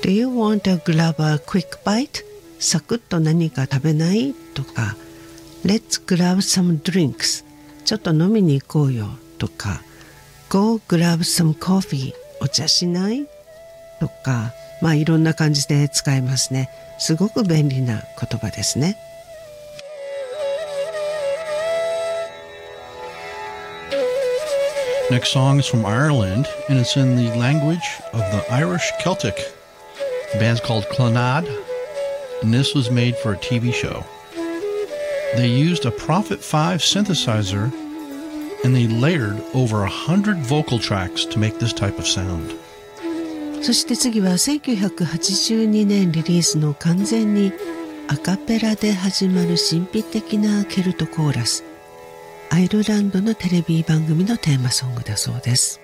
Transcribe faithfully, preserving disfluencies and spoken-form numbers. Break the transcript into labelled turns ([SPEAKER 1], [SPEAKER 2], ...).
[SPEAKER 1] Do you want to grab a quick bite? サクッと何か食べないとか Let's grab some drinks ちょっと飲みに行こうよとか Go grab some coffee お茶しないとかまあいろんな感じで使えますね。すごく便利な言葉ですね。
[SPEAKER 2] Next song is from Ireland, and it's in the language of the Irish Celtic. The band's called Clannad, and this was made for a T V show. They used a Prophet five synthesizer, and they layered over a hundred vocal tracks to make this type of sound.
[SPEAKER 1] そして次はせんきゅうひゃくはちじゅうにねんリリースの完全にアカペラで始まる神秘的なケルトコーラス。アイルランドのテレビ番組のテーマソングだそうです。